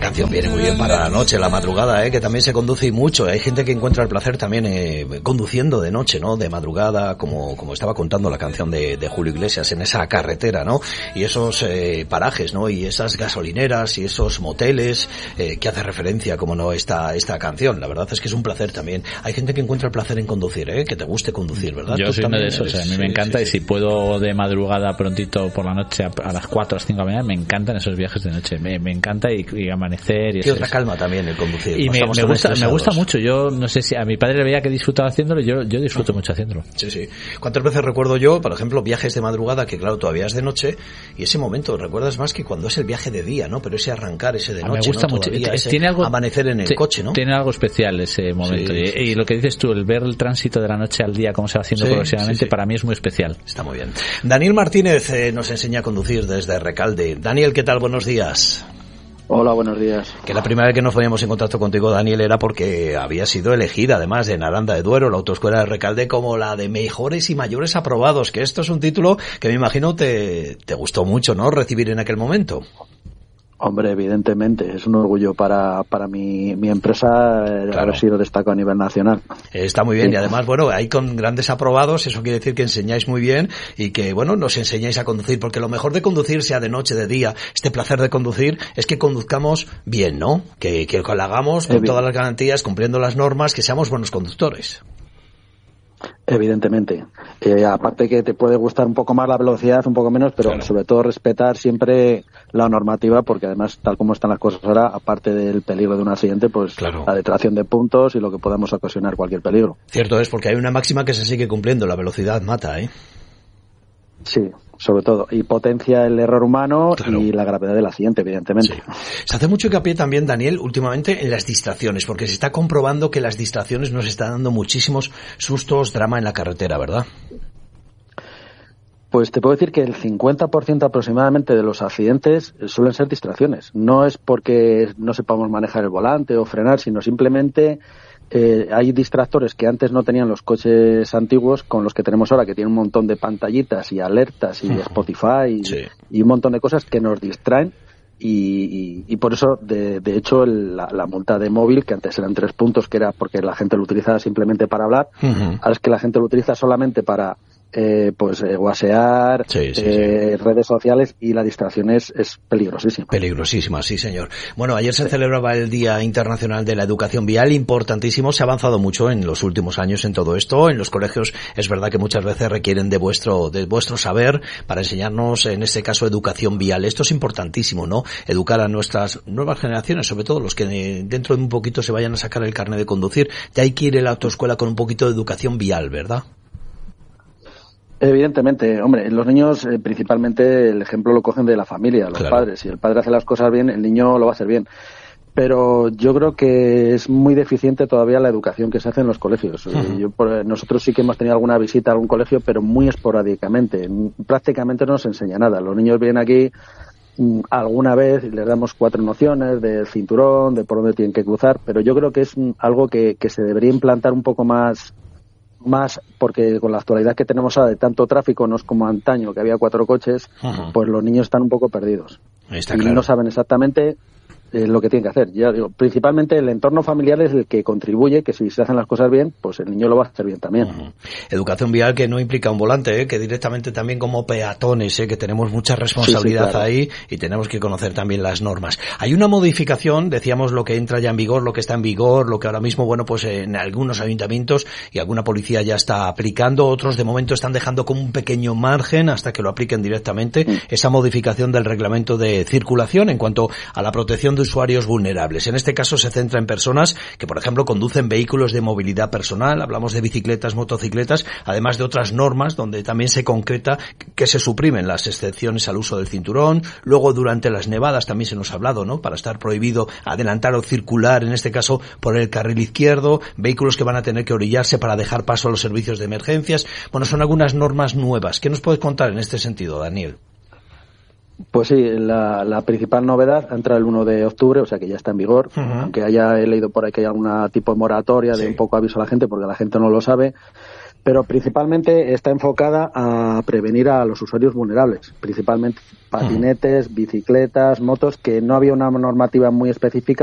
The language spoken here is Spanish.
canción viene muy bien para la noche, la madrugada, que también se conduce y mucho. Hay gente que encuentra el placer también conduciendo de noche, ¿no? De madrugada, como estaba contando la canción de Julio Iglesias, en esa carretera, ¿no? Y esos parajes, ¿no? Y esas gasolineras y esos moteles que hace referencia, como no, esta canción. La verdad es que es un placer también. Hay gente que encuentra el placer en conducir, que te guste conducir, ¿verdad? Yo soy uno de esos, a mí me encanta, y si puedo de madrugada prontito por la noche a las 4 o las 5 de la mañana, me encantan esos viajes de noche, me encanta y amanecer. Y otra calma también el conducir. Y me gusta mucho. Yo no sé si a mi padre le veía que disfrutaba haciéndolo, yo disfruto mucho haciéndolo. Sí. ¿Cuántas veces recuerdo yo, por ejemplo, viajes de madrugada, que claro, todavía es de noche, y ese momento recuerdas más que cuando es el viaje de día, ¿no? Pero ese arrancar, ese de noche, me gusta, ¿no? mucho. Tiene algo, amanecer en el coche, ¿no? Tiene algo especial ese momento. Sí. Y lo que dices tú, el ver el tránsito de la noche al día, cómo se va haciendo progresivamente, para mí es muy especial. Está muy bien. Daniel Martínez nos enseña a conducir desde Recalde. Daniel, ¿qué tal? Buenos días. Hola, buenos días. Que la primera vez que nos poníamos en contacto contigo, Daniel, era porque había sido elegida, además, en Aranda de Duero, la autoescuela de Recalde, como la de mejores y mayores aprobados, que esto es un título que me imagino te gustó mucho, ¿no?, recibir en aquel momento. Hombre, evidentemente, es un orgullo para mi empresa haber sido destacado a nivel nacional. Está muy bien, y además, bueno, ahí con grandes aprobados, eso quiere decir que enseñáis muy bien y que, bueno, nos enseñáis a conducir, porque lo mejor de conducir, sea de noche, de día, este placer de conducir, es que conduzcamos bien, ¿no? Que lo hagamos con todas las garantías, cumpliendo las normas, que seamos buenos conductores. Evidentemente. Aparte que te puede gustar un poco más la velocidad, un poco menos, pero sobre todo respetar siempre la normativa, porque además, tal como están las cosas ahora, aparte del peligro de un accidente, pues la detracción de puntos y lo que podamos ocasionar cualquier peligro. Cierto es, porque hay una máxima que se sigue cumpliendo, la velocidad mata, Sí, sobre todo, y potencia el error humano y la gravedad del accidente, evidentemente. Sí. Se hace mucho hincapié también, Daniel, últimamente en las distracciones, porque se está comprobando que las distracciones nos están dando muchísimos sustos, drama en la carretera, ¿verdad? Pues te puedo decir que el 50% aproximadamente de los accidentes suelen ser distracciones. No es porque no sepamos manejar el volante o frenar, sino simplemente hay distractores que antes no tenían los coches antiguos con los que tenemos ahora, que tienen un montón de pantallitas y alertas y Spotify y un montón de cosas que nos distraen. Y por eso, de hecho, la multa de móvil, que antes eran 3 puntos, que era porque la gente lo utilizaba simplemente para hablar, ahora es que la gente lo utiliza solamente para whatsappear, redes sociales, y la distracción es peligrosísima. Peligrosísima, sí, señor. Bueno, ayer se celebraba el Día Internacional de la Educación Vial, importantísimo. Se ha avanzado mucho en los últimos años en todo esto. En los colegios es verdad que muchas veces requieren de vuestro saber para enseñarnos, en este caso, educación vial. Esto es importantísimo, ¿no? Educar a nuestras nuevas generaciones, sobre todo los que dentro de un poquito se vayan a sacar el carnet de conducir. Ya hay que ir a la autoescuela con un poquito de educación vial, ¿verdad? Evidentemente, hombre, los niños principalmente el ejemplo lo cogen de la familia, los padres. Si el padre hace las cosas bien, el niño lo va a hacer bien. Pero yo creo que es muy deficiente todavía la educación que se hace en los colegios. Nosotros sí que hemos tenido alguna visita a algún colegio, pero muy esporádicamente. Prácticamente no nos enseña nada. Los niños vienen aquí alguna vez y les damos 4 nociones del cinturón, de por dónde tienen que cruzar, pero yo creo que es algo que se debería implantar un poco más, porque con la actualidad que tenemos ahora de tanto tráfico, no es como antaño que había 4 coches, pues los niños están un poco perdidos. Está y claro. No saben exactamente lo que tienen que hacer. Ya digo, principalmente el entorno familiar es el que contribuye, que si se hacen las cosas bien, pues el niño lo va a hacer bien también. Educación vial que no implica un volante, que directamente también como peatones, que tenemos mucha responsabilidad ahí y tenemos que conocer también las normas. Hay una modificación, decíamos lo que entra ya en vigor, lo que está en vigor, lo que ahora mismo, bueno, pues en algunos ayuntamientos y alguna policía ya está aplicando, otros de momento están dejando como un pequeño margen hasta que lo apliquen directamente, esa modificación del reglamento de circulación en cuanto a la protección de usuarios vulnerables. En este caso se centra en personas que, por ejemplo, conducen vehículos de movilidad personal, hablamos de bicicletas, motocicletas, además de otras normas donde también se concreta que se suprimen las excepciones al uso del cinturón. Luego, durante las nevadas también se nos ha hablado, ¿no?, para estar prohibido adelantar o circular, en este caso por el carril izquierdo, vehículos que van a tener que orillarse para dejar paso a los servicios de emergencias. Bueno, son algunas normas nuevas. ¿Qué nos puedes contar en este sentido, Daniel? Pues sí, la principal novedad entra el 1 de octubre, o sea que ya está en vigor, aunque he leído por ahí que hay algún tipo de moratoria de un poco aviso a la gente, porque la gente no lo sabe. pero principalmente está enfocada a prevenir a los usuarios vulnerables, principalmente patinetes, bicicletas, motos, que no había una normativa muy específica,